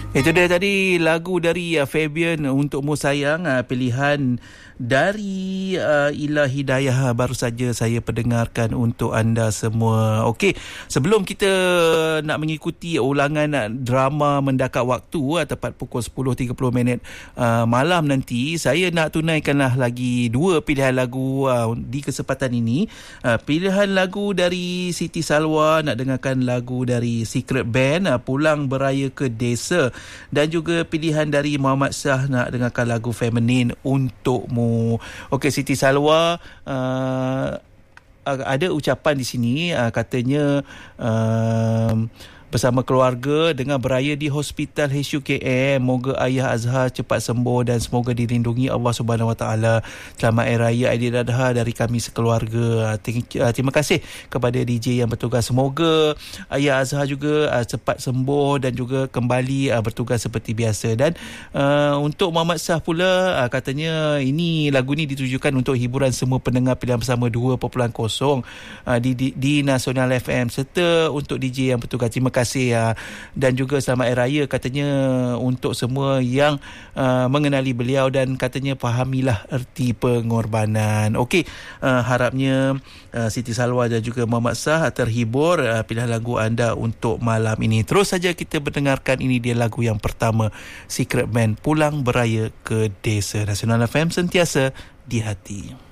Itu dia tadi lagu dari Fabian Untukmu Sayang, pilihan dari Ila Hidayah baru saja saya perdengarkan untuk anda semua. Okey, sebelum kita nak mengikuti ulangan drama Mendakat Waktu tepat pukul 10.30 malam nanti, saya nak tunaikanlah lagi dua pilihan lagu di kesempatan ini. Pilihan lagu dari Siti Salwa, nak dengarkan lagu dari Secret Band Pulang Beraya ke Desa, dan juga pilihan dari Muhammad Shah, nak dengarkan lagu Feminin Untukmu. Okey, Siti Salwa ada ucapan di sini, katanya bersama keluarga dengan beraya di Hospital HUKM. Moga ayah Azhar cepat sembuh dan semoga dilindungi Allah Subhanahu Wa Taala. Selamat Hari Raya Aidiladha dari kami sekeluarga. Terima kasih kepada DJ yang bertugas. Semoga ayah Azhar juga cepat sembuh dan juga kembali bertugas seperti biasa. Dan untuk Muhammad Shah pula, katanya ini lagu ni ditujukan untuk hiburan semua pendengar pilihan bersama 2.0 di Nasional FM serta untuk DJ yang bertugas. Terima kasih, dan juga selamat Hari Raya katanya untuk semua yang mengenali beliau dan katanya fahamilah erti pengorbanan. Okey, harapnya Siti Salwa dan juga Muhammad Shah terhibur pilihan lagu anda untuk malam ini. Terus saja kita mendengarkan, ini dia lagu yang pertama, Secret Band, Pulang Beraya ke Desa. Nasional FM, sentiasa di hati.